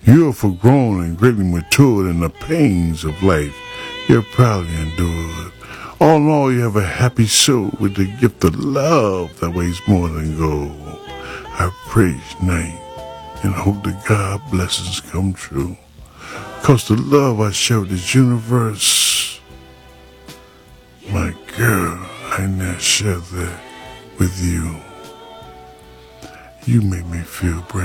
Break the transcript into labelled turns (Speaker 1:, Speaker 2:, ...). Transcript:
Speaker 1: You are full grown and greatly matured in the pains of life. You're proudly endured. All in all, you have a happy soul with the gift of love that weighs more than gold. I praise your name and hope that God blessings come true. 'Cause the love I share with this universe, my girl, I now share that with you. You make me feel brand